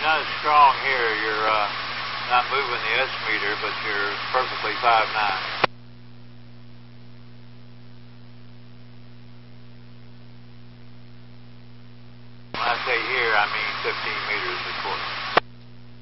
you're not as strong here. You're not moving the S meter, but you're perfectly 5'9". When I say here, I mean 15 meters, of course.